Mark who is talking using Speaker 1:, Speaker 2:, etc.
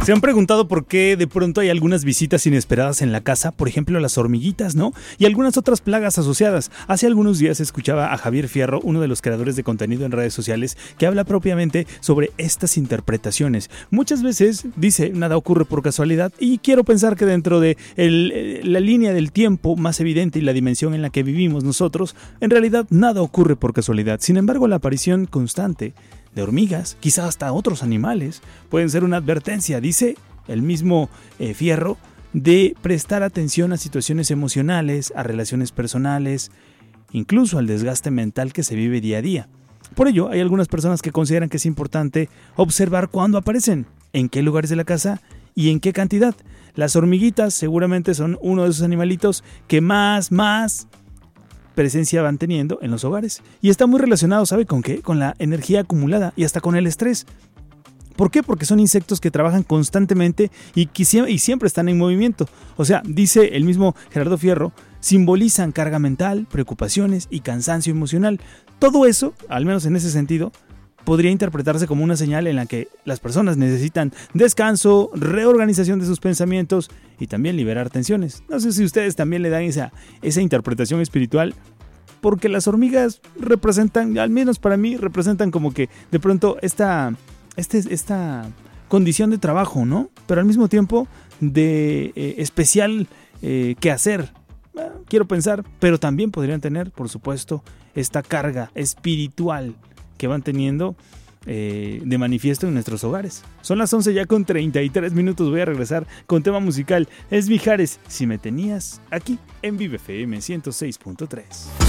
Speaker 1: ¿Se han preguntado por qué de pronto hay algunas visitas inesperadas en la casa? Por ejemplo, las hormiguitas, ¿no? Y algunas otras plagas asociadas. Hace algunos días escuchaba a Javier Fierro, uno de los creadores de contenido en redes sociales, que habla propiamente sobre estas interpretaciones. Muchas veces dice, nada ocurre por casualidad, y quiero pensar que dentro de la línea del tiempo más evidente y la dimensión en la que vivimos nosotros, en realidad nada ocurre por casualidad. Sin embargo, la aparición constante de hormigas, quizás hasta otros animales, pueden ser una advertencia, dice el mismo Fierro, de prestar atención a situaciones emocionales, a relaciones personales, incluso al desgaste mental que se vive día a día. Por ello, hay algunas personas que consideran que es importante observar cuándo aparecen, en qué lugares de la casa y en qué cantidad. Las hormiguitas seguramente son uno de esos animalitos que más presencia van teniendo en los hogares. Y está muy relacionado, ¿sabe con qué? Con la energía acumulada y hasta con el estrés. ¿Por qué? Porque son insectos que trabajan constantemente y siempre están en movimiento. O sea, dice el mismo Gerardo Fierro, simbolizan carga mental, preocupaciones y cansancio emocional. Todo eso, al menos en ese sentido, podría interpretarse como una señal en la que las personas necesitan descanso, reorganización de sus pensamientos y también liberar tensiones. No sé si ustedes también le dan esa interpretación espiritual, porque las hormigas representan, al menos para mí, representan como que de pronto esta condición de trabajo, ¿no? Pero al mismo tiempo de especial quehacer. Quiero pensar, pero también podrían tener, por supuesto, esta carga espiritual que van teniendo de manifiesto en nuestros hogares. Son las 11 ya con 33 minutos. Voy a regresar con tema musical. Es Mijares, Si me tenías, aquí en Vive FM 106.3.